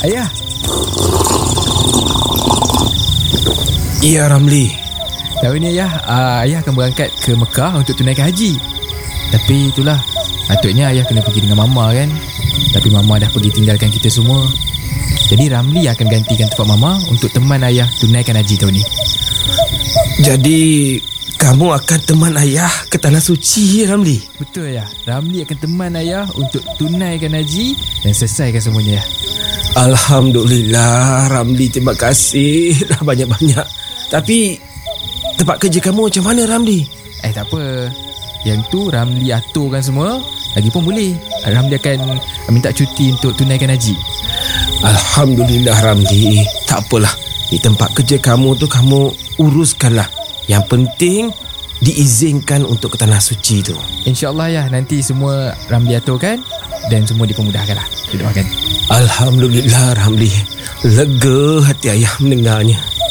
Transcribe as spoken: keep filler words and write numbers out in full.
Ayah. Ya Ramli. Tahun ni ayah, uh, ayah akan berangkat ke Mekah untuk tunaikan haji. Tapi itulah, patutnya ayah kena pergi dengan Mama kan. Tapi Mama dah pergi tinggalkan kita semua. Jadi Ramli akan gantikan tempat Mama untuk teman ayah tunaikan haji tahun ni. Jadi kamu akan teman ayah ke Tanah Suci, Ramli? Betul ayah. Ramli akan teman ayah untuk tunaikan haji dan selesaikan semuanya ya. Alhamdulillah Ramli, terima kasih dah banyak-banyak. Tapi tempat kerja kamu macam mana, Ramli? Eh tak apa, yang tu Ramli aturkan semua. Lagipun boleh, Ramli akan minta cuti untuk tunaikan haji. Alhamdulillah Ramli. Tak apalah, di tempat kerja kamu tu kamu uruskanlah. Yang penting diizinkan untuk ke Tanah Suci tu. InsyaAllah ya, nanti semua Ramli aturkan dan semua dipermudahkan lah. Kita doakan. Alhamdulillah Ramli, lega hati ayah mendengarnya.